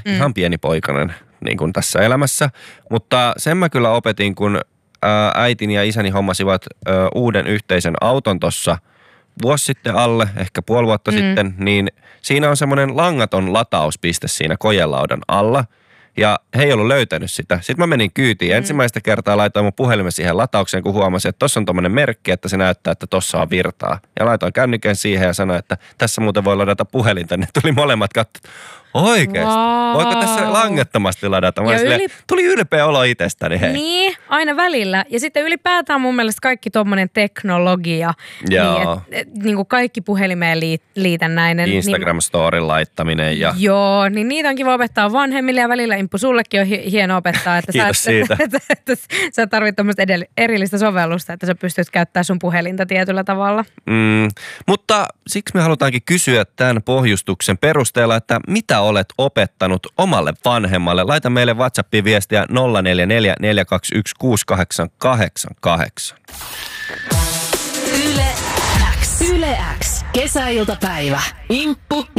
ihan pieni poikainen niin kuin tässä elämässä. Mutta sen mä kyllä opetin, kun äitini ja isäni hommasivat uuden yhteisen auton tuossa vuosi sitten alle, ehkä puoli vuotta sitten, niin siinä on semmoinen langaton latauspiste siinä kojelaudan alla. Ja he ei ollut löytänyt sitä. Sitten mä menin kyytiin. Ensimmäistä kertaa laitoin mun puhelimen siihen lataukseen, kun huomasin, että tossa on tommonen merkki, että se näyttää, että tossa on virtaa. Ja laitoin kännykän siihen ja sanoin, että tässä muuten voi ladata puhelinta. Ne tuli molemmat katsomaan, oikeesti? Wow. Voiko tässä langattomasti ladata? Tuli ylpeä olo itsestäni, hei. Niin, aina välillä. Ja sitten ylipäätään mun mielestä kaikki tommonen teknologia, niin kuin kaikki puhelimeen liitännäinen. Instagram-storin laittaminen ja... Joo, niin niitä on kiva opettaa vanhemmille ja välillä Imppu sullekin on hieno opettaa, että sä tarvitset tämmöistä erillistä sovellusta, että sä pystyt käyttämään sun puhelinta tietyllä tavalla. Mutta siksi me halutaankin kysyä tämän pohjustuksen perusteella, että mitä olet opettanut omalle vanhemmalle? Laita meille WhatsAppiin viestiä 044 421 6888. Yle X. Kesäiltapäivä. Imppu